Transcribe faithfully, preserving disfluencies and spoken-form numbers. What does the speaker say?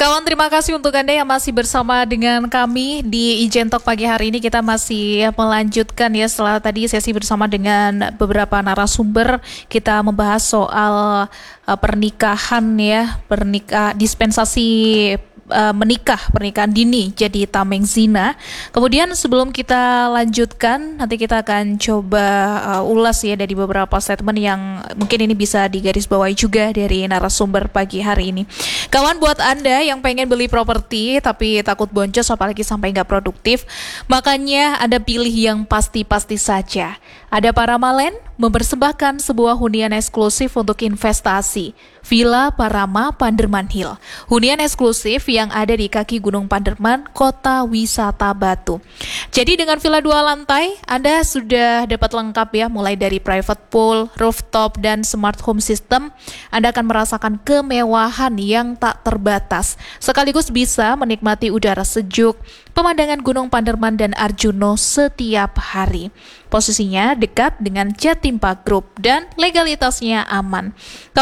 Kawan, terima kasih untuk Anda yang masih bersama dengan kami di Ijen Talk pagi hari ini. Kita masih melanjutkan ya setelah tadi sesi bersama dengan beberapa narasumber. Kita membahas soal uh, pernikahan ya, pernikah dispensasi uh, menikah, pernikahan dini jadi tameng zina. Kemudian sebelum kita lanjutkan, nanti kita akan coba uh, ulas ya dari beberapa statement yang mungkin ini bisa digarisbawahi juga dari narasumber pagi hari ini. Kawan, buat Anda yang pengen beli properti tapi takut boncos apalagi sampai nggak produktif, makanya Anda pilih yang pasti-pasti saja. Ada Paramalen mempersembahkan sebuah hunian eksklusif untuk investasi, Villa Parama Panderman Hill. Hunian eksklusif yang ada di kaki Gunung Panderman, Kota Wisata Batu. Jadi dengan villa dua lantai, Anda sudah dapat lengkap ya, mulai dari private pool, rooftop, dan smart home system. Anda akan merasakan kemewahan yang tak terbatas, sekaligus bisa menikmati udara sejuk, pemandangan Gunung Panderman dan Arjuno setiap hari. Posisinya dekat dengan Jatim Park Group dan legalitasnya aman.